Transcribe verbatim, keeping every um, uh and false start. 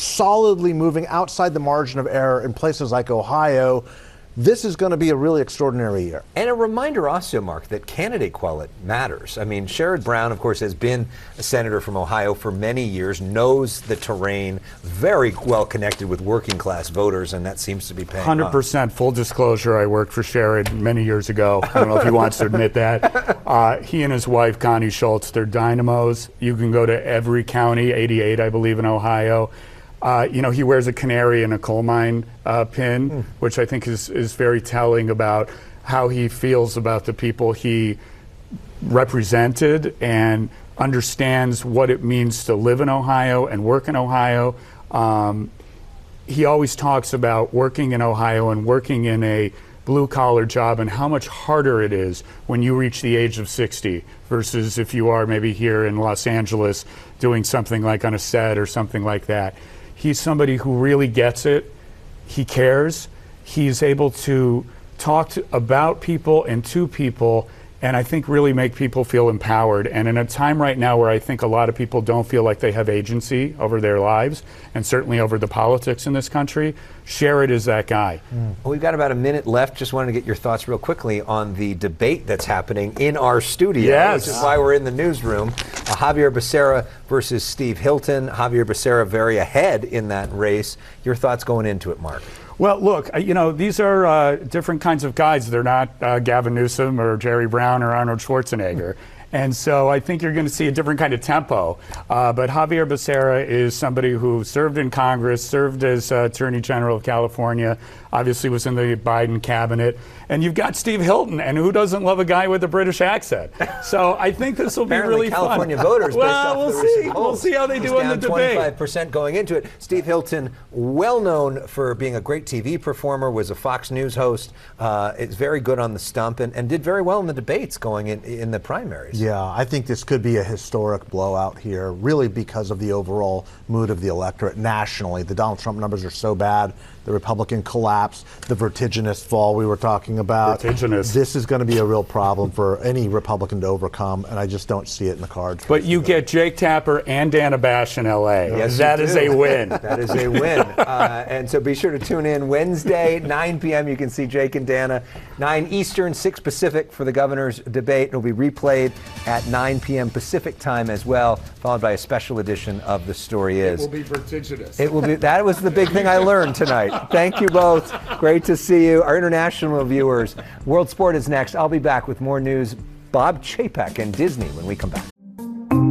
solidly moving outside the margin of error in places like Ohio. This is going to be a really extraordinary year. And a reminder also, Mark, that candidate quality matters. I mean, Sherrod Brown, of course, has been a senator from Ohio for many years, knows the terrain, very well connected with working class voters, and that seems to be paying off. one hundred percent full disclosure, I worked for Sherrod many years ago. I don't know if he wants to admit that. Uh, he and his wife, Connie Schultz, they're dynamos. You can go to every county, eighty-eight, I believe, in Ohio. Uh, you know, he wears a canary in a coal mine uh, pin, mm. which I think is, is very telling about how he feels about the people he represented and understands what it means to live in Ohio and work in Ohio. Um, he always talks about working in Ohio and working in a blue-collar job and how much harder it is when you reach the age of sixty versus if you are maybe here in Los Angeles doing something like on a set or something like that. He's somebody who really gets it. He cares. He's able to talk to, about people and to people, and I think really make people feel empowered. And in a time right now where I think a lot of people don't feel like they have agency over their lives, and certainly over the politics in this country, Sherrod is that guy. Mm. Well, we've got about a minute left. Just wanted to get your thoughts real quickly on the debate that's happening in our studio, yes. which is why we're in the newsroom. Uh, Xavier Becerra versus Steve Hilton. Xavier Becerra very ahead in that race. Your thoughts going into it, Mark? Well, look, you know, these are uh, different kinds of guys. They're not uh, Gavin Newsom or Jerry Brown or Arnold Schwarzenegger. And so I think you're going to see a different kind of tempo. Uh, but Xavier Becerra is somebody who served in Congress, served as uh, Attorney General of California, obviously was in the Biden cabinet. And you've got Steve Hilton, and who doesn't love a guy with a British accent? So I think this will be really California fun. voters, based well, off we'll the see. recent polls, We'll see how they do in the debate. twenty-five percent going into it. Steve Hilton, well known for being a great T V performer, was a Fox News host. Uh, is very good on the stump, and, and did very well in the debates going in in the primaries. Yeah, I think this could be a historic blowout here, really because of the overall mood of the electorate nationally. The Donald Trump numbers are so bad. The Republican collapse, the vertiginous fall we were talking about. Vertiginous. This is going to be a real problem for any Republican to overcome, and I just don't see it in the cards. But you get Jake Tapper and Dana Bash in L A. Yes, that is a win. That is a win. Uh, and so be sure to tune in Wednesday, nine p m You can see Jake and Dana. nine Eastern, six Pacific for the governor's debate. It'll be replayed at nine p m Pacific time as well, followed by a special edition of The Story Is. It will be vertiginous. It will be. That was the big thing I learned tonight. Thank you both. Great to see you. Our international viewers, World Sport is next. I'll be back with more news. Bob Chapek and Disney when we come back.